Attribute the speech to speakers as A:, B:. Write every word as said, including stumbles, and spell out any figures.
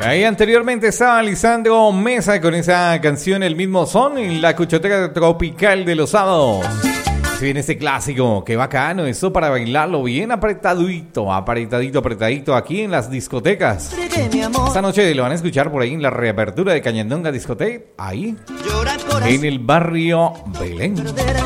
A: Ahí anteriormente estaba Lisandro Mesa con esa canción El Mismo Son en la cuchoteca tropical de los sábados. Se viene este clásico, qué bacano, esto para bailarlo bien apretadito, apretadito, apretadito aquí en las discotecas. Esta noche lo van a escuchar por ahí en la reapertura de Cañandonga Discoteca, ahí, en el barrio Belén.